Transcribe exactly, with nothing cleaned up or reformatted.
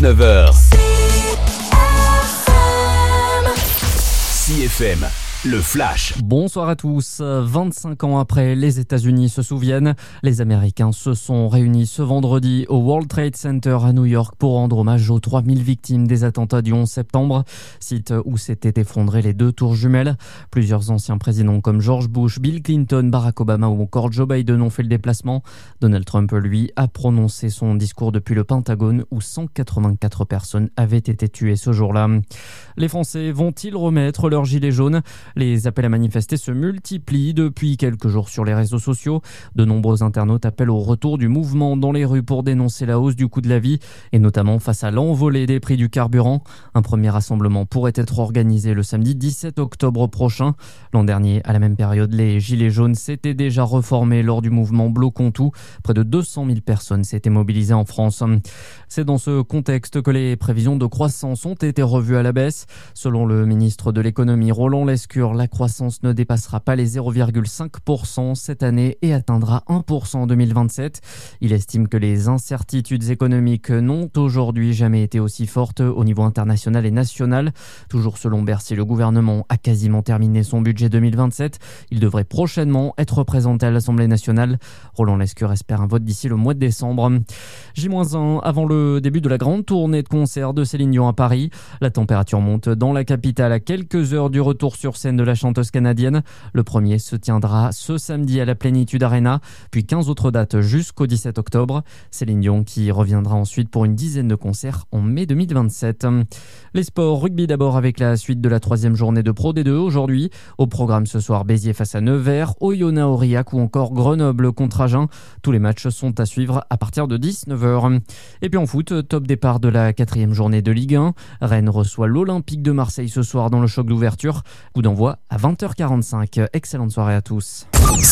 dix-neuf heures. C F M, le Flash. Bonsoir à tous. vingt-cinq ans après, les États-Unis se souviennent. Les Américains se sont réunis ce vendredi au World Trade Center à New York pour rendre hommage aux trois mille victimes des attentats du onze septembre, site où s'étaient effondrées les deux tours jumelles. Plusieurs anciens présidents comme George Bush, Bill Clinton, Barack Obama ou encore Joe Biden ont fait le déplacement. Donald Trump, lui, a prononcé son discours depuis le Pentagone où cent quatre-vingt-quatre personnes avaient été tuées ce jour-là. Les Français vont-ils remettre leur gilet jaune ? Les appels à manifester se multiplient depuis quelques jours sur les réseaux sociaux. De nombreux internautes appellent au retour du mouvement dans les rues pour dénoncer la hausse du coût de la vie et notamment face à l'envolée des prix du carburant. Un premier rassemblement pourrait être organisé le samedi dix-sept octobre prochain. L'an dernier, à la même période, les Gilets jaunes s'étaient déjà reformés lors du mouvement Bloquons tout. Près de deux cent mille personnes s'étaient mobilisées en France. C'est dans ce contexte que les prévisions de croissance ont été revues à la baisse. Selon le ministre de l'économie Roland Lescure, la croissance ne dépassera pas les zéro virgule cinq pour cent cette année et atteindra un pour cent en deux mille vingt-sept. Il estime que les incertitudes économiques n'ont aujourd'hui jamais été aussi fortes au niveau international et national. Toujours selon Bercy, le gouvernement a quasiment terminé son budget deux mille vingt-sept. Il devrait prochainement être présenté à l'Assemblée nationale. Roland Lescure espère un vote d'ici le mois de décembre. J un avant le début de la grande tournée de concerts de Céline Dion à Paris. La température monte dans la capitale à quelques heures du retour sur scène de la chanteuse canadienne. Le premier se tiendra ce samedi à la Plénitude Arena, puis quinze autres dates jusqu'au dix-sept octobre. Céline Dion qui reviendra ensuite pour une dizaine de concerts en mai deux mille vingt-sept. Les sports, rugby d'abord avec la suite de la troisième journée de Pro D deux aujourd'hui. Au programme ce soir, Béziers face à Nevers, Oyonnax Aurillac ou encore Grenoble contre Agen. Tous les matchs sont à suivre à partir de dix-neuf heures. Et puis en foot, top départ de la quatrième journée de Ligue un. Rennes reçoit l'Olympique de Marseille ce soir dans le choc d'ouverture. Coup d'envoi à vingt heures quarante-cinq. Excellente soirée à tous.